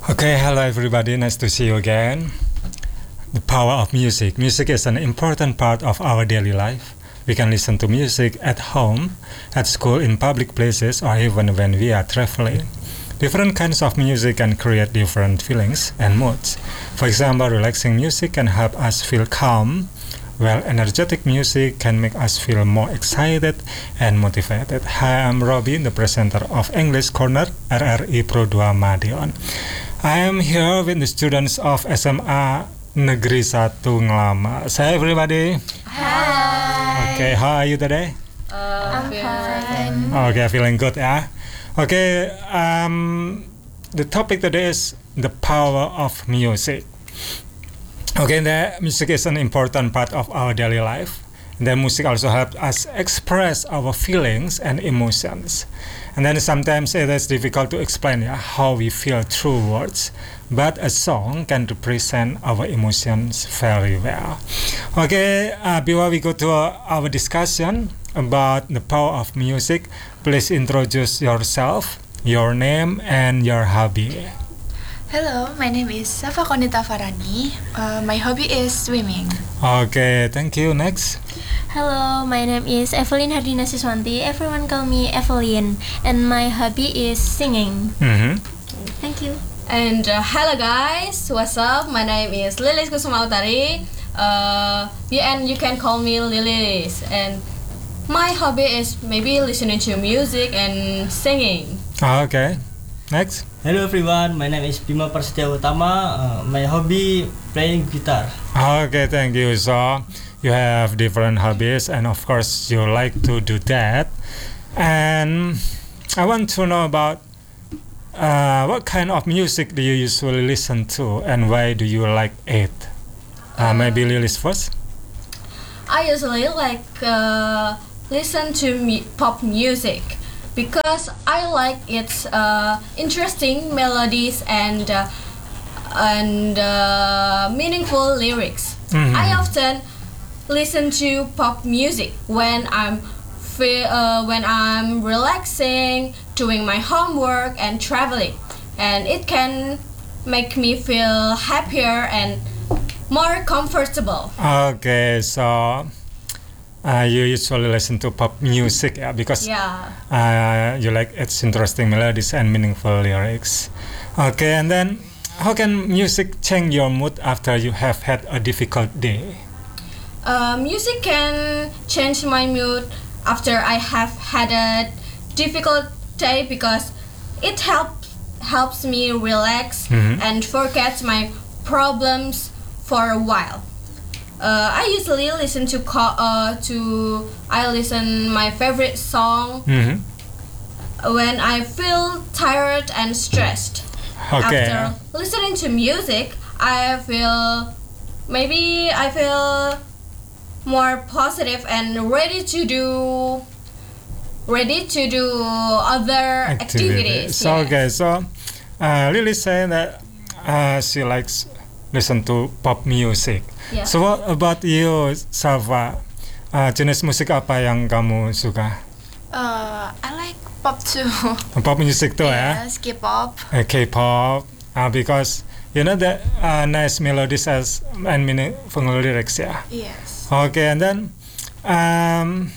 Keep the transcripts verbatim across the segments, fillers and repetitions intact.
Okay, hello everybody, nice to see you again. The power of music. Music is an important part of our daily life. We can listen to music at home, at school, in public places, or even when we are traveling. Different kinds of music can create different feelings and moods. For example, relaxing music can help us feel calm, while energetic music can make us feel more excited and motivated. Hi, I'm Robin, the presenter of English Corner R R I Pro dua Madiun. I am here with the students of S M A Negeri satu Ngelama. Say everybody. Hi. Okay, how are you today? Uh, I'm fine. Okay, feeling good, yeah? Okay, um, the topic today is the power of music. Okay, the music is an important part of our daily life. The music also helps us express our feelings and emotions. And then sometimes it is difficult to explain yeah, how we feel through words, but a song can represent our emotions very well. Okay, uh, before we go to uh, our discussion about the power of music, please introduce yourself, your name, and your hobby. Hello, my name is Safa Konita Farani. Uh, my hobby is swimming. Okay, thank you. Next. Hello, my name is Evelyn Hardina Siswanti. Everyone call me Evelyn, and my hobby is singing. Mm-hmm. Thank you. And uh, hello guys, what's up? My name is Lilis Kusuma Utari. Uh, yeah, and you can call me Lilis. And my hobby is maybe listening to music and singing. Okay, next. Hello everyone, my name is Bima Prasetya Utama. Uh, my hobby playing guitar. Okay, thank you. So you have different hobbies, and of course you like to do that. And I want to know about uh, what kind of music do you usually listen to, and why do you like it? Uh, maybe Lilis first. I usually like uh, listen to mu- pop music because I like its uh, interesting melodies and uh, and uh, meaningful lyrics. Mhm. I often listen to pop music when I'm fe- uh, when I'm relaxing, doing my homework, and traveling, and it can make me feel happier and more comfortable. Okay, so uh, you usually listen to pop music, yeah, because Yeah. uh, you like its interesting melodies and meaningful lyrics. Okay, and then how can music change your mood after you have had a difficult day? Uh, music can change my mood after I have had a difficult day because it helps helps me relax Mhm. and forget my problems for a while. Uh, I usually listen to co- uh, to I listen my favorite song Mm-hmm. when I feel tired and stressed. Okay. After listening to music, I feel maybe I feel more positive and ready to do ready to do other activities. So, yeah. okay, so uh, Lily said that uh, she likes listen to pop music. Yeah. So what about you, Safa? Uh, jenis musik apa yang kamu suka? Uh, I like pop too. Pop music tuh ya? Yes, K-pop. Uh, K-pop, uh, because you know that uh, nice melodies as and meaningful lyrics, yeah. Yes. Okay, and then um,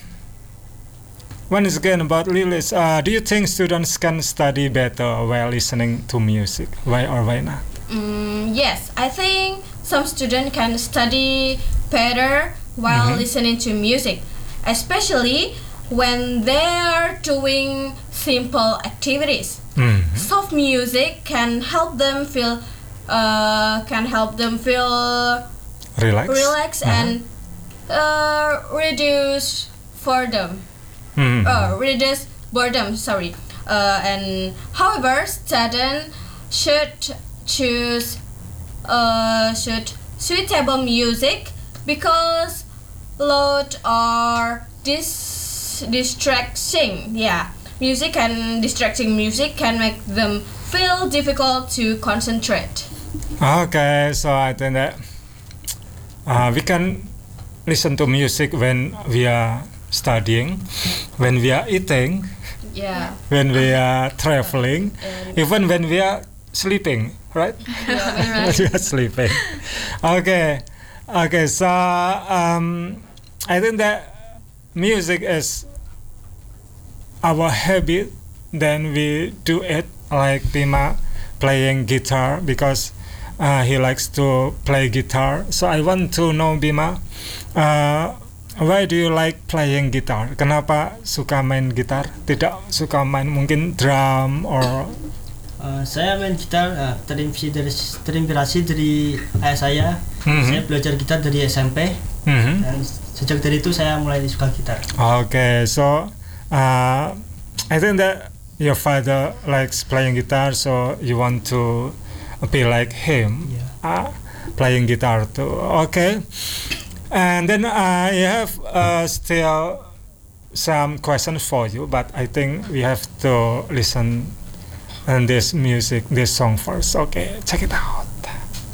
one is again about Lilis. Uh, do you think students can study better while listening to music? Why or why not? Mm, yes, I think some students can study better while Mhm. listening to music, especially when they are doing simple activities. Mhm. Soft music can help them feel uh, can help them feel Relax. relax Uh-huh. and uh, reduce boredom. Mhm. Uh, reduce boredom. Sorry. Uh, and however, students should choose uh, should suitable music because loud or dis distracting. Yeah, music and distracting music can make them feel difficult to concentrate. Okay, so I think that uh, we can listen to music when we are studying, when we are eating, Yeah. when we are traveling, And even when we are sleeping, right? Yeah, right. You are sleeping. Okay, okay. So um, I think that music is our habit. Then we do it like Bima playing guitar because uh, he likes to play guitar. So I want to know Bima, uh, why do you like playing guitar? Kenapa suka main gitar? Tidak suka main mungkin drum or Uh, saya main gitar uh, terinspirasi dari terinspirasi dari ayah saya. Mhm. Saya belajar gitar dari S M P Mhm. dan sejak dari itu saya mulai suka gitar. Okay, so uh, I think that your father likes playing guitar, so you want to be like him, Yeah. uh, playing guitar too. Okay, and then I have uh, still some questions for you, but I think we have to listen and this music, this song first. Okay, check it out.